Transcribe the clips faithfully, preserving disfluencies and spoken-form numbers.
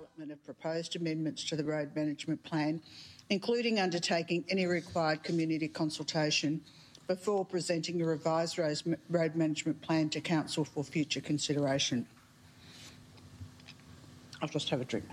development of proposed amendments to the road management plan, including undertaking any required community consultation before presenting a revised road management plan to Council for future consideration. I'll just have a drink.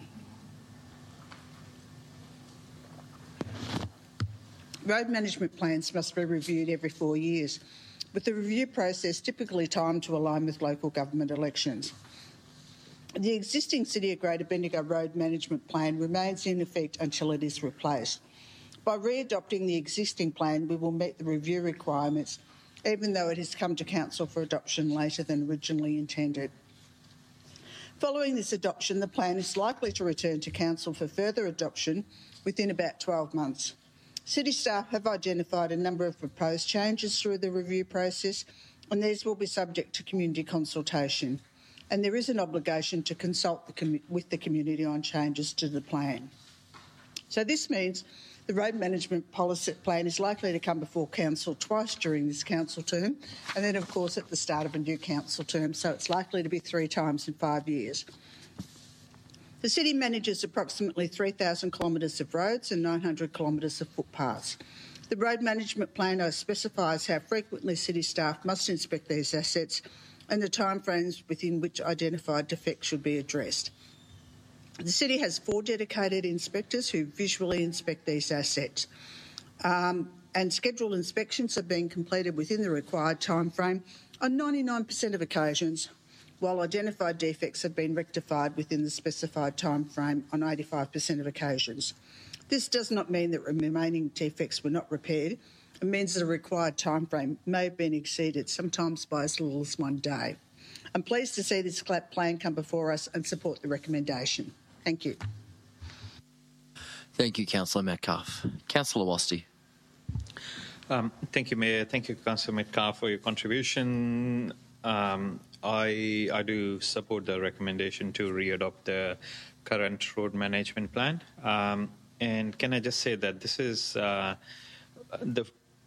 Road management plans must be reviewed every four years, with the review process typically timed to align with local government elections. The existing City of Greater Bendigo Road Management Plan remains in effect until it is replaced. By re-adopting the existing plan, we will meet the review requirements, even though it has come to Council for adoption later than originally intended. Following this adoption, the plan is likely to return to Council for further adoption within about twelve months. City staff have identified a number of proposed changes through the review process, and these will be subject to community consultation. And there is an obligation to consult the com- with the community on changes to the plan. So this means the road management policy plan is likely to come before Council twice during this council term, and then, of course, at the start of a new council term, so it's likely to be three times in five years. The City manages approximately three thousand kilometres of roads and nine hundred kilometres of footpaths. The road management plan specifies how frequently City staff must inspect these assets and the timeframes within which identified defects should be addressed. The City has four dedicated inspectors who visually inspect these assets, um, and scheduled inspections are being completed within the required timeframe on ninety-nine percent of occasions, while identified defects have been rectified within the specified timeframe on eighty-five percent of occasions. This does not mean that remaining defects were not repaired. It means that a required timeframe may have been exceeded, sometimes by as little as one day. I'm pleased to see this plan come before us and support the recommendation. Thank you. Thank you, Councillor Metcalfe. Councillor Wasti. Um, thank you, Mayor. Thank you, Councillor Metcalfe, for your contribution. Um, I, I do support the recommendation to re-adopt the current road management plan. Um, and can I just say that this is uh, the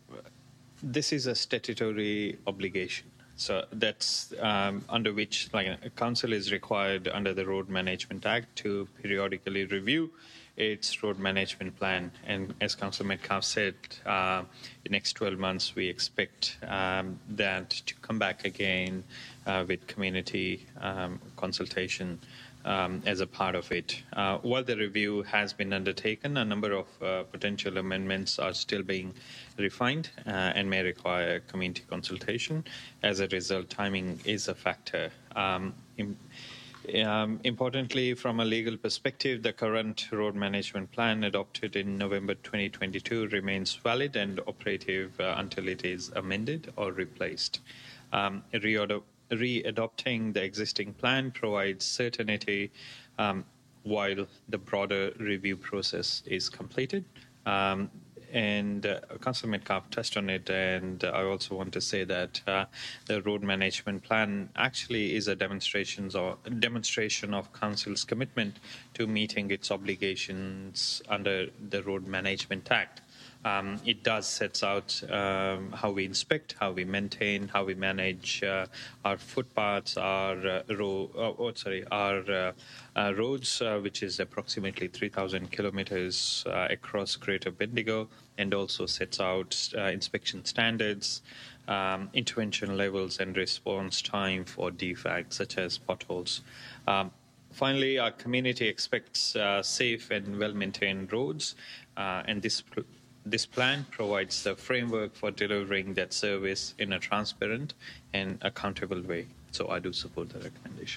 this is a statutory obligation. So that's um, under which, like, a council is required under the Road Management Act to periodically review its road management plan. And as Councillor Metcalfe said, uh, the next twelve months we expect um, that to come back again uh, with community um, consultation um, as a part of it. Uh, while the review has been undertaken, a number of uh, potential amendments are still being refined uh, and may require community consultation. As a result, timing is a factor. Um, in, Um, importantly, from a legal perspective, the current road management plan adopted in November twenty twenty-two remains valid and operative uh, until it is amended or replaced. Um, re-adopting the existing plan provides certainty um, while the broader review process is completed. Um, And uh, Councillor Metcalfe touched on it, and I also want to say that uh, the road management plan actually is a demonstration of, demonstration of Council's commitment to meeting its obligations under the Road Management Act. Um, it does sets out um, how we inspect, how we maintain, how we manage uh, our footpaths, our uh, ro- oh, oh, sorry, our uh, uh, roads, uh, which is approximately three thousand kilometres uh, across Greater Bendigo, and also sets out uh, inspection standards, um, intervention levels, and response time for defects such as potholes. Um, finally, our community expects uh, safe and well-maintained roads, uh, and this. Pl- This plan provides the framework for delivering that service in a transparent and accountable way. So I do support the recommendation.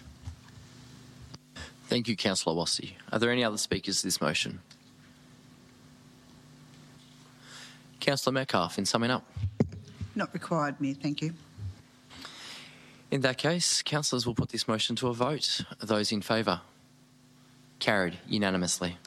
Thank you, Councillor Wasti. Are there any other speakers to this motion? Councillor Metcalfe, in summing up. Not required, Mayor. Thank you. In that case, councillors will put this motion to a vote. Those in favour? Carried unanimously.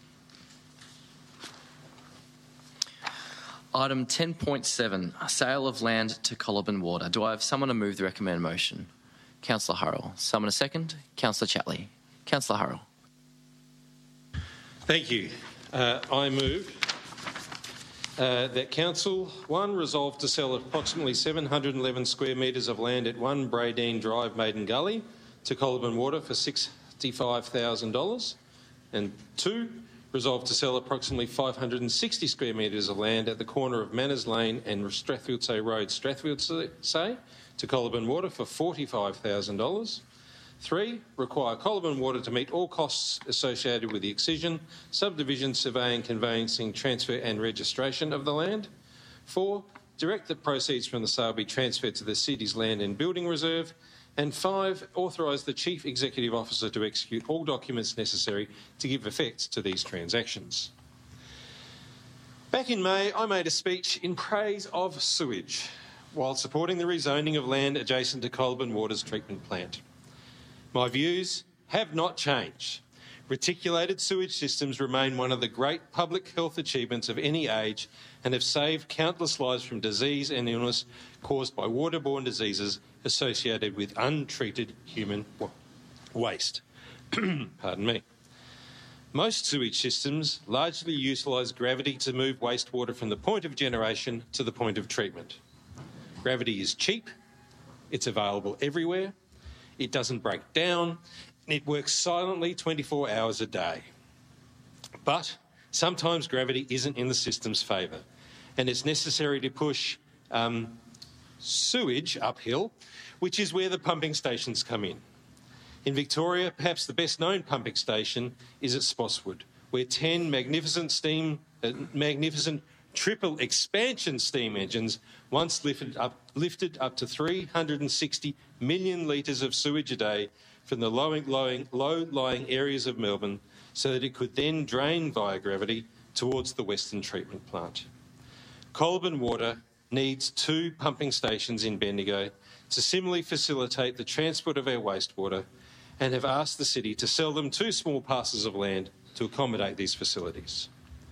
Item ten point seven, sale of land to Colaburn Water. Do I have someone to move the recommended motion? Councillor Hurrell. Someone a second? Councillor Chatley. Councillor Hurrell. Thank you. Uh, I move uh, that Council, one, resolve to sell approximately seven hundred eleven square metres of land at one Bradeen Drive, Maiden Gully, to Colaburn Water for sixty-five thousand dollars. And two, resolve to sell approximately five hundred sixty square metres of land at the corner of Manners Lane and Strathfieldsaye Road, Strathfieldsaye, to Coliban Water for forty-five thousand dollars. Three, require Coliban Water to meet all costs associated with the excision, subdivision, surveying, conveyancing, transfer and registration of the land. Four, direct that proceeds from the sale be transferred to the city's land and building reserve. And five, authorise the Chief Executive Officer to execute all documents necessary to give effect to these transactions. Back in May, I made a speech in praise of sewage while supporting the rezoning of land adjacent to Coliban Water's treatment plant. My views have not changed. Reticulated sewage systems remain one of the great public health achievements of any age and have saved countless lives from disease and illness caused by waterborne diseases associated with untreated human waste. Pardon me. Most sewage systems largely utilise gravity to move wastewater from the point of generation to the point of treatment. Gravity is cheap, it's available everywhere, it doesn't break down, and it works silently twenty-four hours a day. But sometimes gravity isn't in the system's favour, and it's necessary to push um, sewage uphill, which is where the pumping stations come in. In Victoria, perhaps the best known pumping station is at Spotswood, where ten magnificent steam, uh, magnificent triple expansion steam engines once lifted up, lifted up to three hundred sixty million litres of sewage a day from the low-lying, low-lying areas of Melbourne so that it could then drain via gravity towards the Western Treatment Plant. Coliban Water needs two pumping stations in Bendigo to similarly facilitate the transport of our wastewater and have asked the city to sell them two small parcels of land to accommodate these facilities.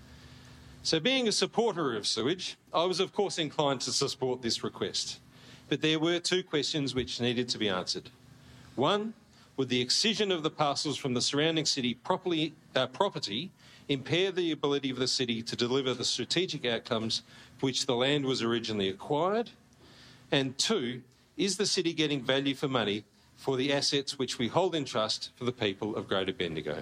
So being a supporter of sewage, I was of course inclined to support this request, but there were two questions which needed to be answered. One, would the excision of the parcels from the surrounding city properly, uh, property impair the ability of the city to deliver the strategic outcomes for which the land was originally acquired? And two, is the city getting value for money for the assets which we hold in trust for the people of Greater Bendigo?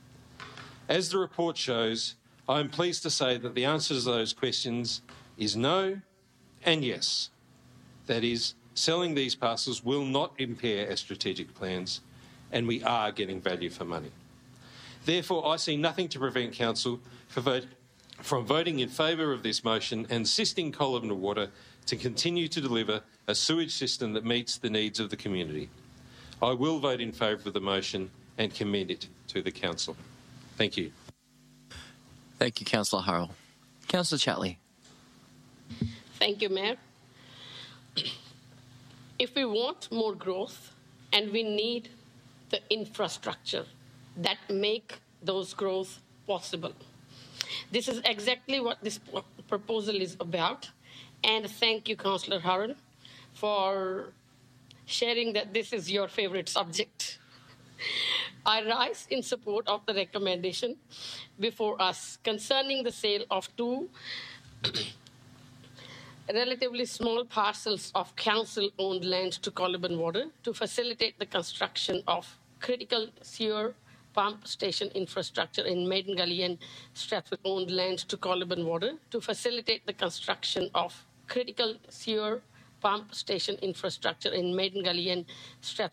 As the report shows, I am pleased to say that the answer to those questions is no and yes. That is, selling these parcels will not impair our strategic plans, and we are getting value for money. Therefore, I see nothing to prevent Council for vote, from voting in favour of this motion and assisting Coliban Water to continue to deliver a sewage system that meets the needs of the community. I will vote in favour of the motion and commend it to the Council. Thank you. Thank you, Councillor Hurrell. Councillor Chatley. Thank you, Mayor. If we want more growth and we need the infrastructure that make those growth possible, this is exactly what this proposal is about. And thank you, Councillor Hurrell, for sharing that this is your favourite subject. I rise in support of the recommendation before us concerning the sale of two relatively small parcels of council-owned land to Coliban Water to facilitate the construction of critical sewer pump station infrastructure in Maiden Gully and Stratford-owned land to Coliban Water to facilitate the construction of critical sewer pump station infrastructure in Maiden Gully and Stratford